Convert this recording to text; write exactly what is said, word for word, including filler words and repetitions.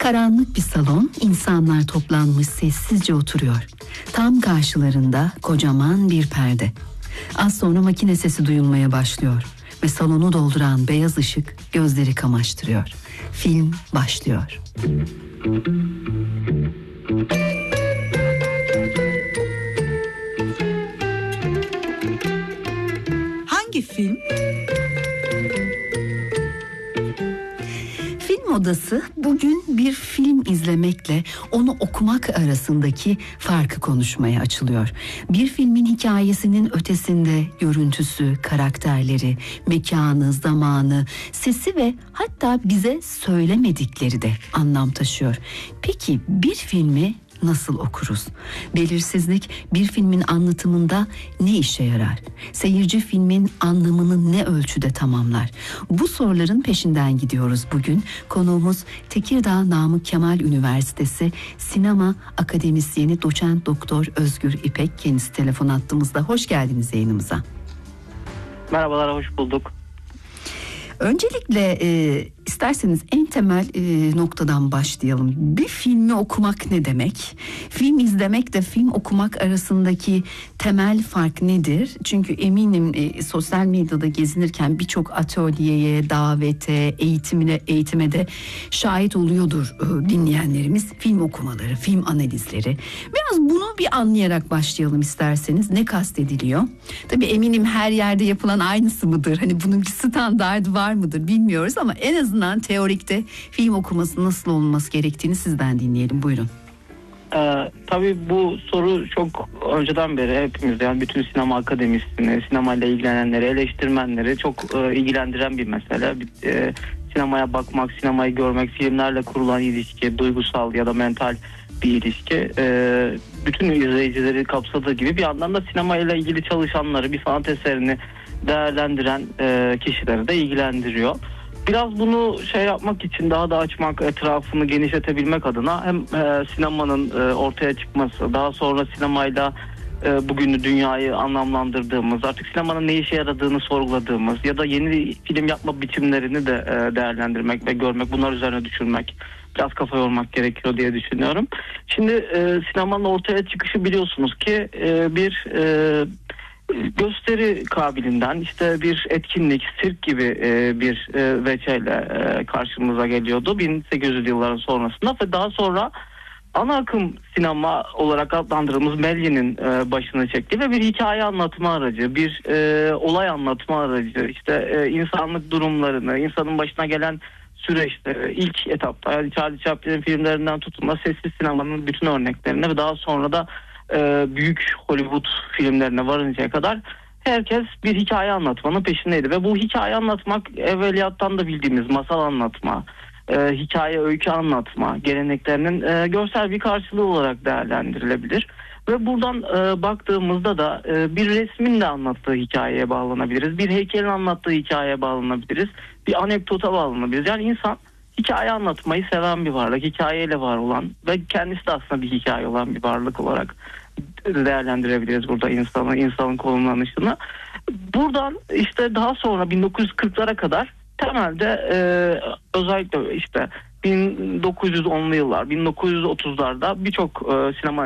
Karanlık bir salon, insanlar toplanmış sessizce oturuyor. Tam karşılarında kocaman bir perde. Az sonra makine sesi duyulmaya başlıyor ve salonu dolduran beyaz ışık gözleri kamaştırıyor. Film başlıyor. Hangi film? Film odası bugün bir film izlemekle onu okumak arasındaki farkı konuşmaya açılıyor. Bir filmin hikayesinin ötesinde görüntüsü, karakterleri, mekanı, zamanı, sesi ve hatta bize söylemedikleri de anlam taşıyor. Peki bir filmi nasıl okuruz? Belirsizlik bir filmin anlatımında ne işe yarar? Seyirci filmin anlamını ne ölçüde tamamlar? Bu soruların peşinden gidiyoruz bugün. Konuğumuz Tekirdağ Namık Kemal Üniversitesi Sinema Akademisyeni Doçent Doktor Özgür İpek. Kendisi telefon hattımızda. Hoş geldiniz yayınımıza. Merhabalar, hoş bulduk. Öncelikle e, isterseniz en temel e, noktadan başlayalım. Bir filmi okumak ne demek? Film izlemek de film okumak arasındaki temel fark nedir? Çünkü eminim e, sosyal medyada gezinirken birçok atölyeye, davete, eğitimine, eğitime de şahit oluyordur e, dinleyenlerimiz. Film okumaları, film analizleri. Biraz bunu bir anlayarak başlayalım isterseniz. Ne kastediliyor? Tabii eminim her yerde yapılan aynısı mıdır? Hani bunun bir standardı var mıdır bilmiyoruz ama en azından teorikte film okuması nasıl olması gerektiğini sizden dinleyelim. Buyurun. Ee, tabii bu soru çok önceden beri hepimiz, yani bütün sinema akademisini, sinemayla ilgilenenleri, eleştirmenleri çok e, ilgilendiren bir mesele. Bir, e, sinemaya bakmak, sinemayı görmek, filmlerle kurulan ilişki, duygusal ya da mental bir ilişki. E, bütün izleyicileri kapsadığı gibi bir yandan da sinemayla ilgili çalışanları, bir sanat eserini değerlendiren e, kişileri de ilgilendiriyor. Biraz bunu şey yapmak için, daha da açmak, etrafını genişletebilmek adına hem e, sinemanın e, ortaya çıkması, daha sonra sinemayla e, bugünü, dünyayı anlamlandırdığımız, artık sinemanın ne işe yaradığını sorguladığımız ya da yeni film yapma biçimlerini de e, değerlendirmek ve görmek, bunlar üzerine düşünmek, biraz kafa yormak gerekiyor diye düşünüyorum. Şimdi e, sinemanın ortaya çıkışı biliyorsunuz ki e, bir e, gösteri kabiliğinden, işte bir etkinlik, sirk gibi e, bir e, veçeyle e, karşımıza geliyordu bin sekiz yüzlü yılların sonrasında ve daha sonra ana akım sinema olarak adlandırdığımız Melli'nin e, başını çektiği ve bir hikaye anlatma aracı, bir e, olay anlatma aracı, işte e, insanlık durumlarını, insanın başına gelen süreçte ilk etapta, yani Charlie Chaplin'in filmlerinden tutun da sessiz sinemanın bütün örneklerine ve daha sonra da e, büyük Hollywood filmlerine varıncaya kadar herkes bir hikaye anlatmanın peşindeydi ve bu hikaye anlatmak evveliyattan da bildiğimiz masal anlatma, e, hikaye öykü anlatma geleneklerinin e, görsel bir karşılığı olarak değerlendirilebilir. Ve buradan e, baktığımızda da e, bir resmin de anlattığı hikayeye bağlanabiliriz. Bir heykelin anlattığı hikayeye bağlanabiliriz. Bir anekdota bağlanabiliriz. Yani insan hikaye anlatmayı seven bir varlık. Hikayeyle var olan ve kendisi de aslında bir hikaye olan bir varlık olarak değerlendirebiliriz burada insanın, insanın konumlanışını. Buradan işte daha sonra bin dokuz yüz kırklara kadar temelde e, özellikle işte bin dokuz yüz onlu yıllar, bin dokuz yüz otuzlarda birçok e, sinema